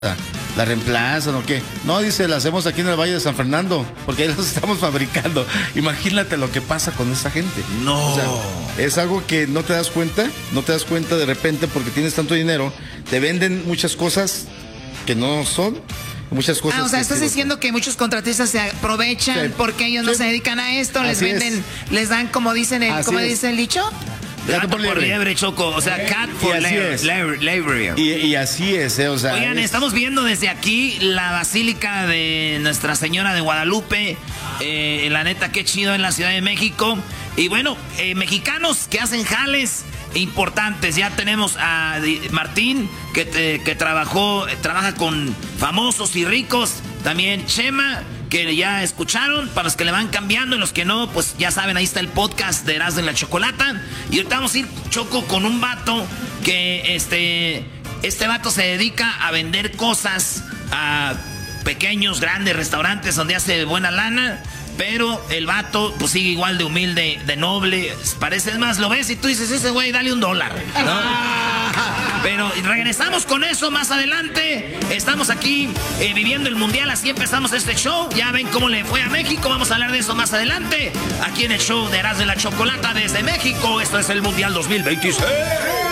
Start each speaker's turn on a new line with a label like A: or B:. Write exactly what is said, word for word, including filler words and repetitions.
A: ¿La reemplazan o qué? No, dice, la hacemos aquí en el Valle de San Fernando, porque ahí los estamos fabricando. Imagínate lo que pasa con esta gente.
B: No.
A: O sea, es algo que no te das cuenta, no te das cuenta de repente porque tienes tanto dinero, te venden muchas cosas que no son, muchas cosas.
C: Ah, o sea,
A: que
C: estás
A: sí
C: diciendo que muchos contratistas se aprovechan
A: sí,
C: porque ellos no
A: sí.
C: se dedican a esto, les
A: Así
C: venden,
A: es.
C: les dan como dicen el,
A: Así
C: como
A: es.
C: dice el dicho.
B: Gato por liebre. liebre, Choco. O sea, cat for liebre.
A: Y, y así es, eh, o sea.
B: Oigan,
A: es...
B: estamos viendo desde aquí la Basílica de Nuestra Señora de Guadalupe. Eh, la neta, qué chido en la Ciudad de México. Y bueno, eh, mexicanos que hacen jales importantes. Ya tenemos a Martín, que, eh, que trabajó, trabaja con famosos y ricos. También Chema, que ya escucharon, para los que le van cambiando y los que no, pues ya saben, ahí está el podcast de Erasmo y la Chocolata. Y ahorita vamos a ir, Choco, con un vato que este, este vato se dedica a vender cosas a pequeños, grandes restaurantes donde hace buena lana. Pero el vato, pues sigue igual de humilde, de noble. Parece más, lo ves y tú dices, ese güey, dale un dólar, ¿no? Pero regresamos con eso más adelante. Estamos aquí eh, viviendo el mundial, así empezamos este show. Ya ven cómo le fue a México. Vamos a hablar de eso más adelante. Aquí en el show de Erasmo y la Chocolata desde México. Esto es el Mundial dos mil veintiséis.